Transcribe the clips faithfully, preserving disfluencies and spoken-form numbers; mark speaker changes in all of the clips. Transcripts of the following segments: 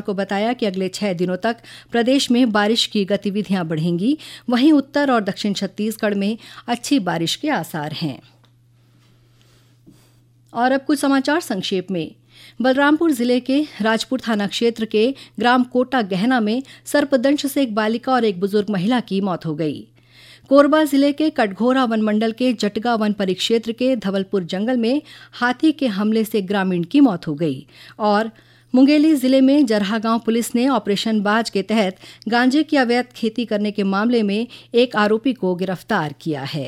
Speaker 1: को बताया कि अगले छह दिनों तक प्रदेश में बारिश की गतिविधियां बढ़ेंगी। वहीं उत्तर और दक्षिण छत्तीसगढ़ में अच्छी बारिश के आसार हैं। और अब कुछ समाचार संक्षेप में। बलरामपुर जिले के राजपुर थाना क्षेत्र के ग्राम कोटा गहना में सर्पदंश से एक बालिका और एक बुजुर्ग महिला की मौत हो गई। कोरबा जिले के कटघोरा वन मंडल के जटगा वन परिक्षेत्र के धवलपुर जंगल में हाथी के हमले से ग्रामीण की मौत हो गई। और मुंगेली जिले में जरहा गांव पुलिस ने ऑपरेशन बाज के तहत गांजे की अवैध खेती करने के मामले में एक आरोपी को गिरफ्तार किया है।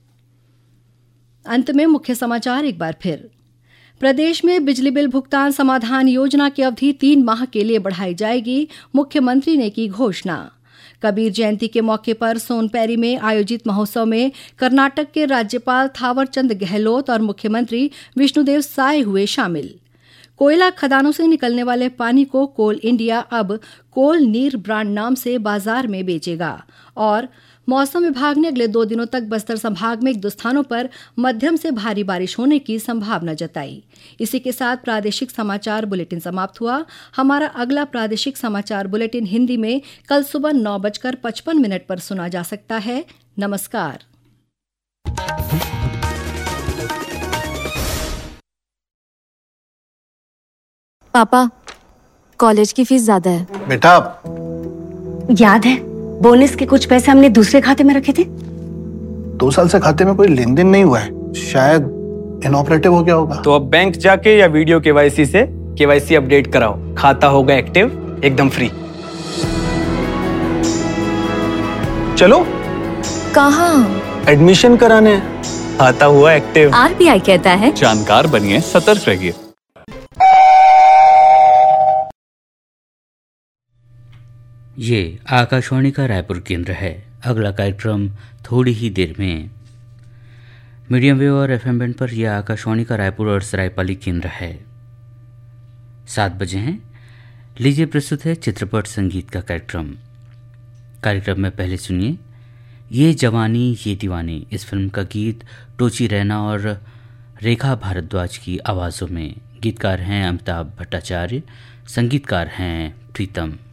Speaker 1: अंत में मुख्य समाचार एक बार फिर। प्रदेश में बिजली बिल भुगतान समाधान योजना की अवधि तीन माह के लिए बढ़ाई जाएगी। मुख्यमंत्री ने की घोषणा। कबीर जयंती के मौके पर सोनपैरी में आयोजित महोत्सव में कर्नाटक के राज्यपाल थावरचंद गहलोत और मुख्यमंत्री विष्णुदेव साय हुए शामिल। कोयला खदानों से निकलने वाले पानी को कोल इंडिया अब कोल नीर ब्रांड नाम से बाजार में बेचेगा। और मौसम विभाग ने अगले दो दिनों तक बस्तर संभाग में एक दो स्थानों पर मध्यम से भारी बारिश होने की संभावना जताई। इसी के साथ प्रादेशिक समाचार बुलेटिन समाप्त हुआ। हमारा अगला प्रादेशिक समाचार बुलेटिन हिंदी में कल सुबह नौ बजकर पचपन मिनट पर सुना जा सकता है। नमस्कार।
Speaker 2: पापा, कॉलेज की फीस ज्यादा है।
Speaker 3: बेटा,
Speaker 4: याद है बोनस के कुछ पैसे हमने दूसरे खाते में रखे थे।
Speaker 3: दो साल से खाते में कोई लेन देन नहीं हुआ है, शायद इनऑपरेटिव हो गया होगा।
Speaker 5: तो अब बैंक जाके या वीडियो केवाईसी से केवाईसी अपडेट कराओ, खाता होगा एक्टिव एकदम फ्री। चलो।
Speaker 2: कहाँ?
Speaker 5: एडमिशन कराने। खाता हुआ एक्टिव।
Speaker 2: आरबीआई कहता है
Speaker 6: जानकार बनिए, सतर्क रहिए।
Speaker 7: ये आकाशवाणी का रायपुर केंद्र है। अगला कार्यक्रम थोड़ी ही देर में। मीडियम वेव और एफएम बैंड पर यह आकाशवाणी का रायपुर और सरायपाली केंद्र है। सात बजे हैं। लीजिए प्रस्तुत है चित्रपट संगीत का कार्यक्रम। कार्यक्रम में पहले सुनिए ये जवानी ये दीवानी। इस फिल्म का गीत टोची रैना और रेखा भारद्वाज की आवाज़ों में। गीतकार हैं अमिताभ भट्टाचार्य, संगीतकार हैं प्रीतम।